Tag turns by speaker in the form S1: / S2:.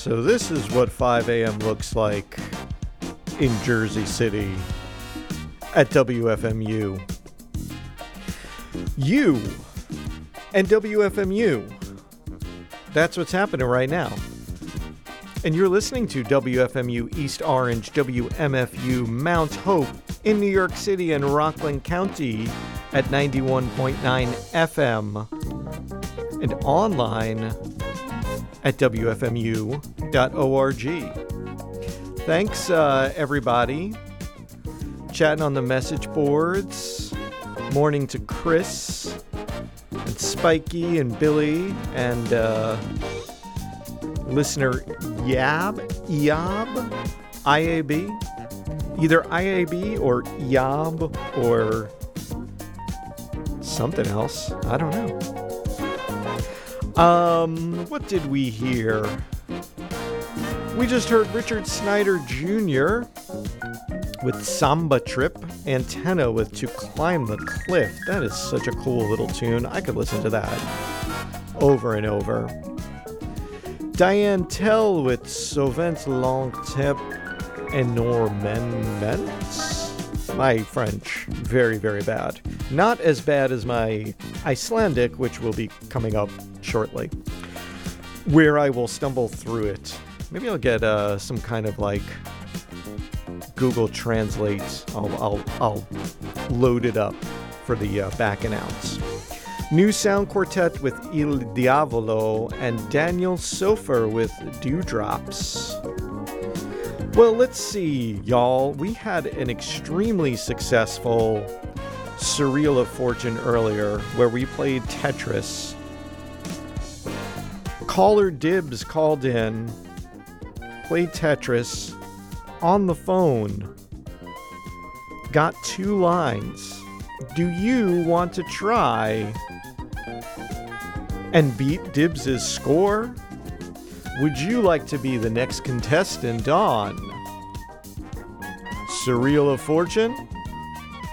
S1: So this is what 5 a.m. looks like in Jersey City at WFMU. You and WFMU. That's what's happening right now. And you're listening to WFMU East Orange, WMFU Mount Hope in New York City and Rockland County at 91.9 FM and online at WFMU.org. Thanks, everybody. Chatting on the message boards. Morning to Chris and Spiky and Billy and listener Yab, IAB. Either IAB or Yab or something else. I don't know. What did we hear? We just heard Richard Snyder Jr. with Samba Trip, Antenna with To Climb the Cliff. That is such a cool little tune. I could listen to that over and over. Diane Tell with Sauvant Long Tep Enormement. My French, very, very bad. Not as bad as my Icelandic, which will be coming up shortly, where I will stumble through it. Maybe I'll get some kind of like Google Translate. I'll load it up for the back announce. New Sound Quartet with Il Diavolo and Daniel Sofer with Dewdrops. Well, let's see, y'all. We had an extremely successful Surreal of Fortune earlier where we played Tetris. Caller Dibs called in, played Tetris on the phone, got 2 lines. Do you want to try and beat Dibs' score? Would you like to be the next contestant on Surreal of Fortune?